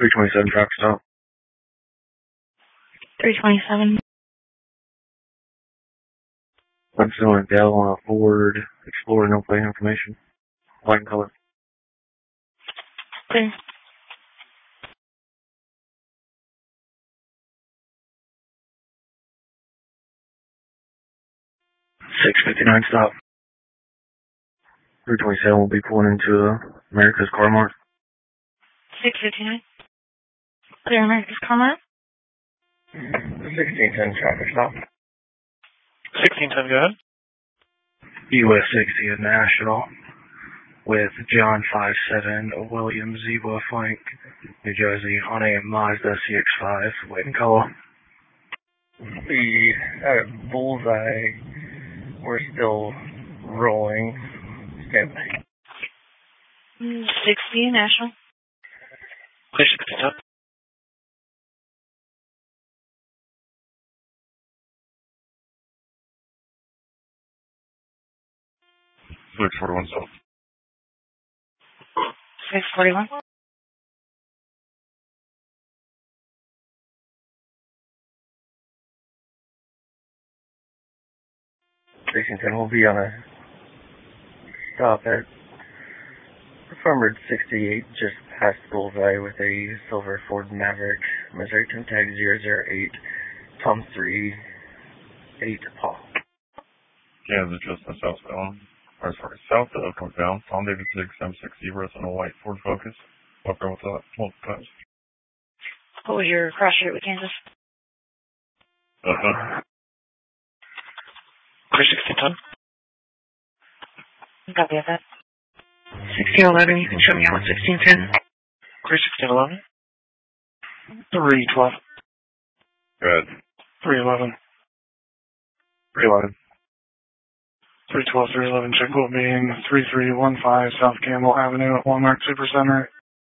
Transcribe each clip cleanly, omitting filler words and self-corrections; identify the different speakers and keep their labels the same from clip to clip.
Speaker 1: 327 traffic stop.
Speaker 2: 327.
Speaker 1: I'm still in Dell on a Ford Explorer, no plate information. White and color.
Speaker 2: Clear.
Speaker 1: 659 stop. 327 will be pulling into America's Car Mart.
Speaker 2: 659. Clear America's Car Mart.
Speaker 1: 1610 traffic stop.
Speaker 3: 1610, go ahead.
Speaker 1: US 60 National with John 57 William Zebra Flank, New Jersey on a Mazda CX-5, white and color.
Speaker 4: We had Bullseye. We're still rolling. Stand by.
Speaker 2: 60 National.
Speaker 3: Clear 1610.
Speaker 5: Luke 41 South.
Speaker 2: 641.
Speaker 4: Lexington will be on a stop at Farmer 68, just past Bullseye, with a silver Ford Maverick, Missouri Tim Tag 008, Tom 3, 8 Paul.
Speaker 5: Kansas just southbound. Or sorry, south of Oakland bound. Tom David 6 M6 Zebras on a white Ford Focus. Walk around with that multiple times.
Speaker 2: What was your cross street with Kansas?
Speaker 3: Clear 1610.
Speaker 2: Copy of that. 1611, you can show me out 1610.
Speaker 3: Clear 1611. 312.
Speaker 5: Good.
Speaker 3: 311.
Speaker 1: 311.
Speaker 3: 312, 311, check will being 3315 South Campbell Avenue at Walmart Supercenter.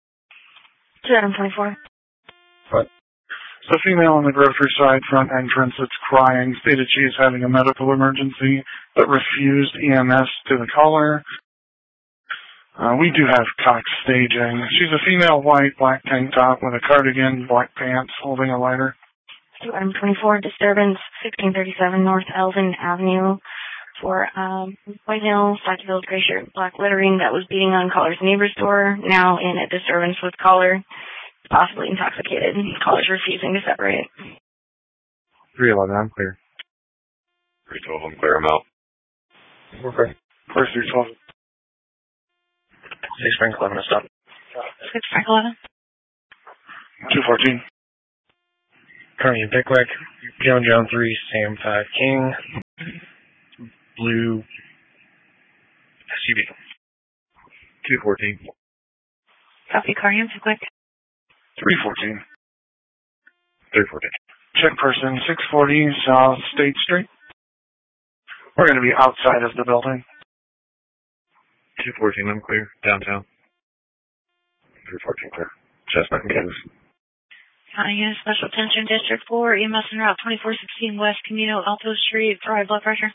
Speaker 2: 724.
Speaker 3: What? So female on the grocery side front entrance that's crying stated she is having a medical emergency but refused EMS to the caller. We do have Cox staging. She's a female, white, black tank top with a cardigan, black pants, holding a lighter.
Speaker 2: 224, disturbance, 1637 North Eldon Avenue for White Hill, Stockfield, gray shirt, black lettering that was beating on caller's neighbor's door, now in a disturbance with caller, possibly intoxicated. Caller's refusing to separate.
Speaker 1: 311, I'm clear.
Speaker 5: 312, I'm clear, I'm out.
Speaker 1: Okay.
Speaker 3: First 312.
Speaker 1: 6 Frank 11 to stop.
Speaker 2: 6 Frank 11.
Speaker 3: 214.
Speaker 4: Kearney and Pickwick, John 3, Sam 5 King, blue SUV.
Speaker 1: 214.
Speaker 2: Copy, Carney and Pickwick.
Speaker 3: 314.
Speaker 1: 314.
Speaker 3: Check person 640 South State Street. We're going to be outside of the building.
Speaker 1: 214, I'm clear. Downtown. 314, clear. Chestnut and Kansas.
Speaker 2: County Unit Special Attention District 4, EMS en route 2416 West Camino Alto Street for high blood pressure.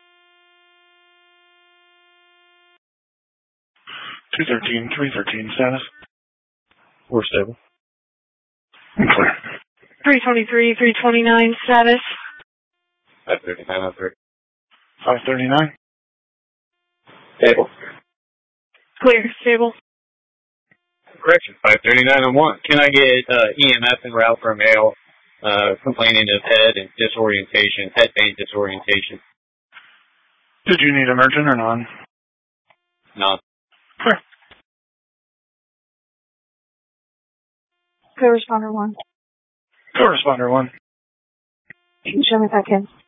Speaker 3: 213, 313 status.
Speaker 1: We're stable.
Speaker 3: Clear.
Speaker 2: 323, 329 status.
Speaker 5: 539, I'm clear.
Speaker 3: 539.
Speaker 1: Stable.
Speaker 2: Clear, stable.
Speaker 6: Correction, 539 and 1. Can I get EMS en route for a male complaining of head pain disorientation?
Speaker 3: Did you need emergent or non?
Speaker 6: No.
Speaker 3: Clear.
Speaker 2: Clear responder 1.
Speaker 3: Co-responder 1.
Speaker 2: You can show me back in.